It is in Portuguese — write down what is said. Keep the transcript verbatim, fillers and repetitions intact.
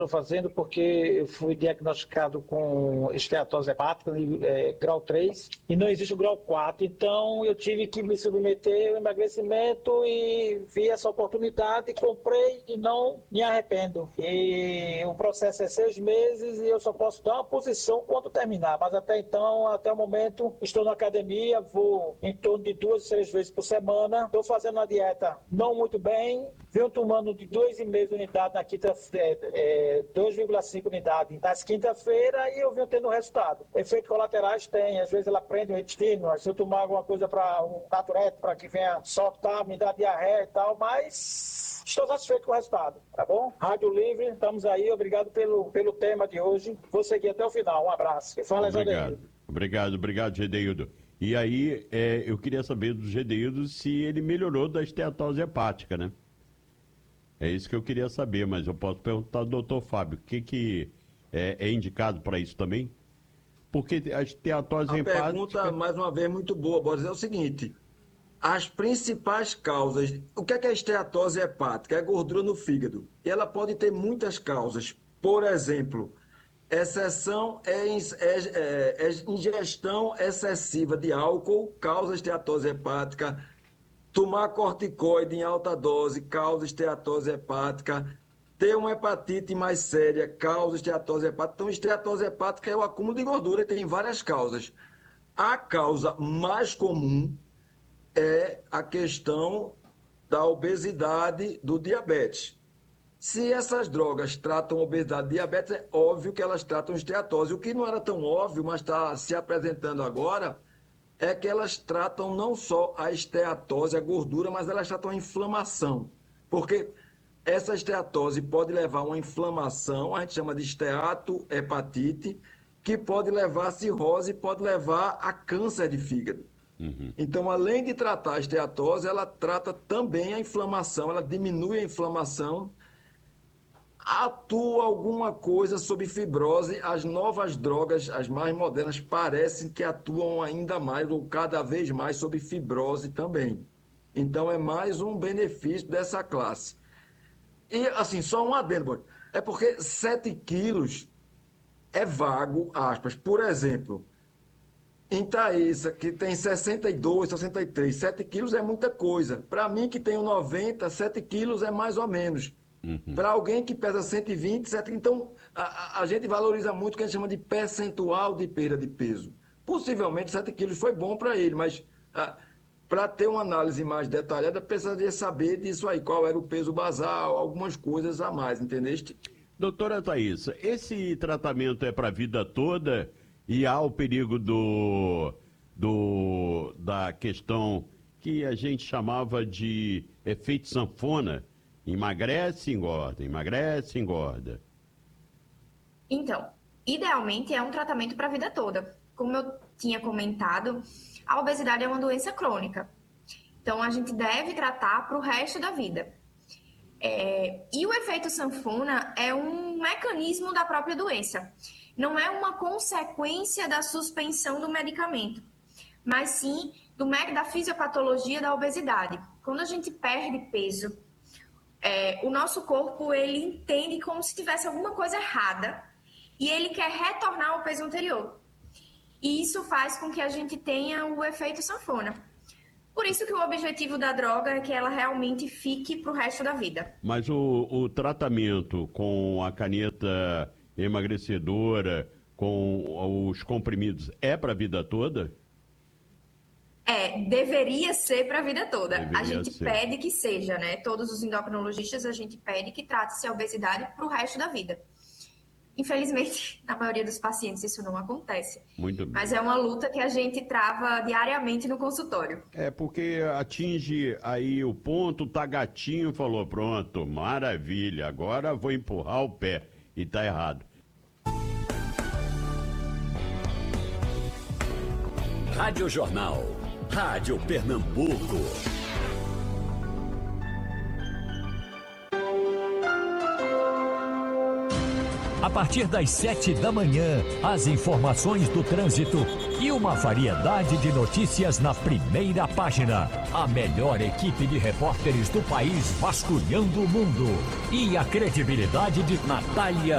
Estou fazendo porque eu fui diagnosticado com esteatose hepática, é, grau três, e não existe o grau quatro. Então eu tive que me submeter ao emagrecimento e vi essa oportunidade, comprei e não me arrependo. E o processo é seis meses e eu só posso dar uma posição quando terminar. Mas até então, até o momento, estou na academia, vou em torno de duas, três vezes por semana. Estou fazendo uma dieta não muito bem, venho tomando de duas e meia unidades na quinta, é, é, dois vírgula cinco unidades nas quinta-feira e eu venho tendo resultado. Efeitos colaterais tem, às vezes ela prende o intestino, se eu tomar alguma coisa para um naturete, para que venha soltar, me dar diarreia e tal, mas estou satisfeito com o resultado, tá bom? Rádio Livre, estamos aí, obrigado pelo, pelo tema de hoje. Vou seguir até o final, um abraço. Que fala, Obrigado, Gedeildo. obrigado, obrigado, Gedeildo. E aí, é, eu queria saber do Gedeildo se ele melhorou da esteatose hepática, né? É isso que eu queria saber, mas eu posso perguntar ao doutor Fábio, o que, que é, é indicado para isso também? Porque a esteatose A hepática... pergunta, mais uma vez, muito boa, Boris, é o seguinte: as principais causas... O que é que é esteatose hepática? É gordura no fígado. E ela pode ter muitas causas. Por exemplo, exceção é, é, é, é ingestão excessiva de álcool, causa esteatose hepática. Tomar corticoide em alta dose causa esteatose hepática. Ter uma hepatite mais séria causa esteatose hepática. Então, esteatose hepática é o acúmulo de gordura e tem várias causas. A causa mais comum é a questão da obesidade, do diabetes. Se essas drogas tratam obesidade e diabetes, é óbvio que elas tratam esteatose. O que não era tão óbvio, mas está se apresentando agora, é que elas tratam não só a esteatose, a gordura, mas elas tratam a inflamação. Porque essa esteatose pode levar a uma inflamação, a gente chama de esteatohepatite, que pode levar a cirrose, pode levar a câncer de fígado. Uhum. Então, além de tratar a esteatose, ela trata também a inflamação, ela diminui a inflamação. Atua alguma coisa sobre fibrose. As novas drogas, as mais modernas, parecem que atuam ainda mais ou cada vez mais sobre fibrose também. Então é mais um benefício dessa classe. E assim, só um adendo, é porque sete quilos é vago, aspas. Por exemplo, em Thaísa, que tem sessenta e dois, sessenta e três, sete quilos é muita coisa. Para mim, que tenho noventa, sete quilos é mais ou menos. Uhum. Para alguém que pesa cento e vinte, etcétera. Então, a, a gente valoriza muito o que a gente chama de percentual de perda de peso. Possivelmente sete quilos foi bom para ele, mas para ter uma análise mais detalhada, precisaria saber disso aí, qual era o peso basal, algumas coisas a mais, entendeste? Doutora Thaísa, esse tratamento é para a vida toda e há o perigo do, do, da questão que a gente chamava de efeito sanfona? Emagrece, engorda, emagrece, engorda. Então, idealmente é um tratamento para a vida toda. Como eu tinha comentado, a obesidade é uma doença crônica. Então, a gente deve tratar para o resto da vida. É, e o efeito sanfona é um mecanismo da própria doença. Não é uma consequência da suspensão do medicamento, mas sim do, da fisiopatologia da obesidade. Quando a gente perde peso, É, o nosso corpo, ele entende como se tivesse alguma coisa errada e ele quer retornar ao peso anterior. E isso faz com que a gente tenha o efeito sanfona. Por isso que o objetivo da droga é que ela realmente fique para o resto da vida. Mas o, o tratamento com a caneta emagrecedora, com os comprimidos, é para a vida toda? É, deveria ser para a vida toda. Deveria a gente ser. pede que seja, né? Todos os endocrinologistas, a gente pede que trate-se a obesidade para o resto da vida. Infelizmente, na maioria dos pacientes isso não acontece. Muito bem. Mas é uma luta que a gente trava diariamente no consultório. É porque atinge aí o ponto, tá gatinho, falou, pronto, maravilha, agora vou empurrar o pé. E tá errado. Rádio Jornal. Rádio Pernambuco. A partir das sete da manhã, as informações do trânsito e uma variedade de notícias na primeira página. A melhor equipe de repórteres do país vasculhando o mundo. E a credibilidade de Natália